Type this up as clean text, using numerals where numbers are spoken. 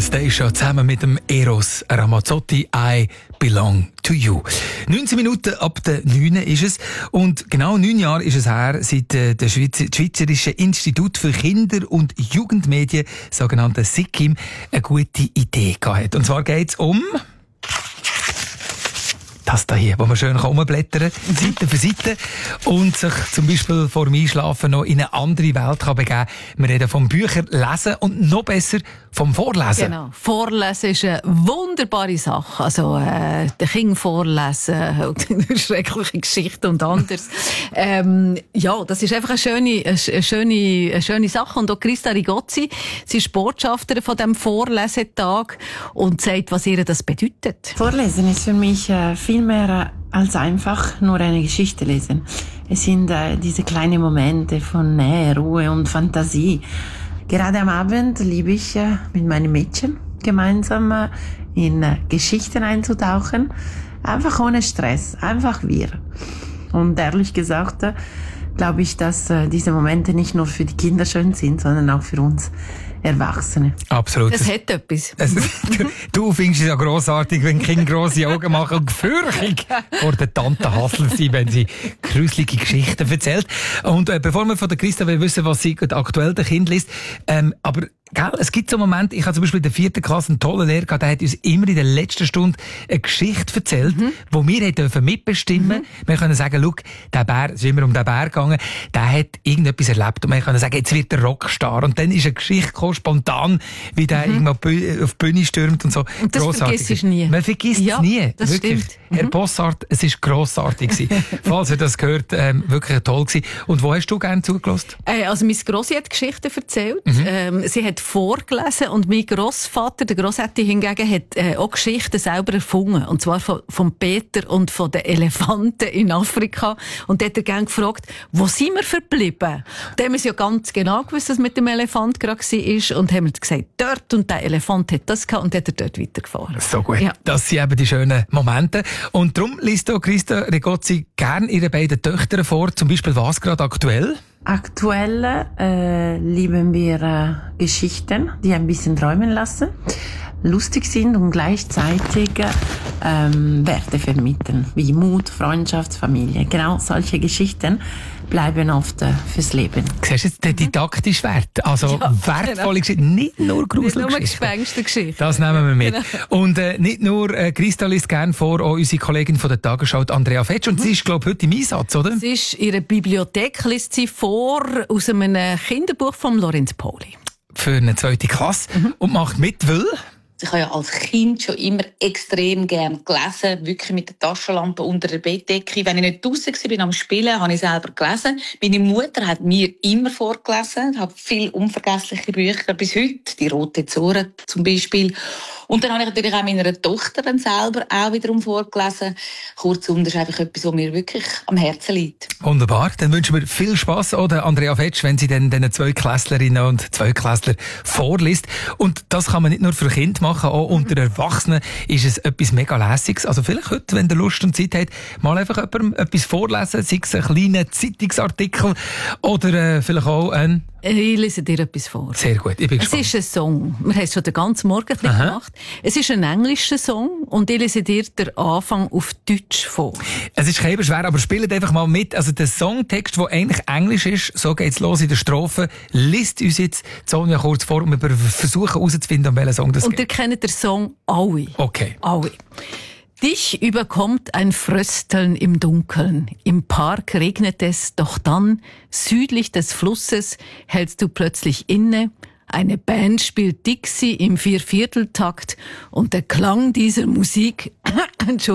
Anastasia zusammen mit dem Eros Ramazzotti «I Belong to You». 19 Minuten ab der 9 ist es. Und genau 9 Jahre ist es her, seit das Schweizerische Institut für Kinder- und Jugendmedien, sogenannte SIKIM, eine gute Idee gehabt. Und zwar geht es um das hier, wo man schön umblättern kann, Seite für Seite, und sich zum Beispiel vor dem Einschlafen noch in eine andere Welt kann begeben. Wir reden vom Bücher lesen und noch besser vom Vorlesen. Genau. Vorlesen ist eine wunderbare Sache. Also, den Kindern vorlesen, schreckliche Geschichten und anderes. Ja, das ist einfach eine schöne Sache. Und auch Christa Rigozzi, sie ist Botschafterin von diesem Vorlesetag und sagt, was ihr das bedeutet. Vorlesen ist für mich viel mehr als einfach nur eine Geschichte lesen. Es sind diese kleinen Momente von Nähe, Ruhe und Fantasie. Gerade am Abend liebe ich mit meinen Mädchen gemeinsam in Geschichten einzutauchen. Einfach ohne Stress, einfach wir. Und ehrlich gesagt glaube ich, dass diese Momente nicht nur für die Kinder schön sind, sondern auch für uns Erwachsene. Absolut. Das hat etwas. Du findest es ja grossartig, wenn Kinder grosse Augen machen und gefürchtig vor der Tante Hassler sind, wenn sie gruselige Geschichten erzählt. Und bevor wir von der Christa wissen, was sie aktuell den Kind liest, aber gell, es gibt so Momente, ich habe zum Beispiel in der 4. Klasse einen tollen Lehrer gehabt, der hat uns immer in der letzten Stunde eine Geschichte erzählt, wo wir dürfen mitbestimmen. Wir können sagen, schau, der Bär, es ist immer um den Bär gegangen, der hat irgendetwas erlebt und wir können sagen, jetzt wird der Rockstar. Und dann ist eine Geschichte gekommen, spontan, wie der irgendwo auf die Bühne stürmt und so. Und das vergisst du nie. Man vergisst es nie. Das wirklich. Stimmt. Herr Bossart, es war grossartig gewesen. Falls ihr das gehört, wirklich toll gewesen. Und wo hast du gerne zugelassen? Also, meine Grossi hat Geschichten erzählt. Sie hat vorgelesen und mein Grossvater, der Grossetti hingegen, hat auch Geschichten selber erfunden. Und zwar von Peter und von den Elefanten in Afrika. Und da hat er gerne gefragt, wo sind wir verblieben? Da haben wir ja ganz genau gewusst, was mit dem Elefant gerade war. Und haben gesagt, dort, und der Elefant hat das gehabt, und hat er dort weitergefahren. So gut. Ja. Das sind eben die schönen Momente. Und darum liest auch Christa Rigozzi gerne ihre beiden Töchter vor, zum Beispiel was gerade aktuell? Aktuell lieben wir Geschichten, die ein bisschen träumen lassen, lustig sind und gleichzeitig Werte vermitteln, wie Mut, Freundschaft, Familie. Genau solche Geschichten bleiben oft fürs Leben. Siehst du jetzt den didaktischen Wert? Also wertvolle Geschichten, nicht nur gruselige Nicht nur Geschichten. Gespenstergeschichten. Das nehmen wir mit. Genau. Und nicht nur Christa liest gerne vor, auch unsere Kollegin von der Tagesschau, Andrea Fetsch. Und sie ist, glaube ich, heute im Einsatz, oder? Sie ist in ihrer Bibliothek, liest sie vor aus einem Kinderbuch von Lorenz Poli. Für eine 2. Klasse. Und macht mit, weil... Ich habe ja als Kind schon immer extrem gern gelesen, wirklich mit der Taschenlampe unter der Bettdecke. Wenn ich nicht draussen war am Spielen, habe ich selber gelesen. Meine Mutter hat mir immer vorgelesen. Ich habe viele unvergessliche Bücher bis heute, die Rote Zora zum Beispiel. Und dann habe ich natürlich auch meiner Tochter dann selber auch wiederum vorgelesen. Kurzum, das ist einfach etwas, was mir wirklich am Herzen liegt. Wunderbar. Dann wünschen wir viel Spass, oder Andrea Fetsch, wenn sie dann den 2 Klässlerinnen und 2 Klässler vorliest. Und das kann man nicht nur für Kinder machen, auch unter Erwachsenen ist es etwas mega Lässiges. Also vielleicht heute, wenn ihr Lust und Zeit habt, mal einfach jemandem etwas vorlesen, sei es ein kleiner Zeitungsartikel oder vielleicht auch ein... Ich lese dir etwas vor. Sehr gut, ich bin gespannt. Es ist ein Song. Wir haben es schon den ganzen Morgen gemacht. Es ist ein englischer Song und ich lese dir den Anfang auf Deutsch vor. Es ist kein schwer, aber spielt einfach mal mit. Also der Songtext, der eigentlich Englisch ist, so geht's los in der Strophe, liest uns jetzt Sonja kurz vor und wir versuchen herauszufinden, um welchen Song das Und geht. ihr kennt den Song alle. Okay. Alle. Dich überkommt ein Frösteln im Dunkeln. Im Park regnet es, doch dann, südlich des Flusses, hältst du plötzlich inne. Eine Band spielt Dixie im 4/4-Takt und der Klang dieser Musik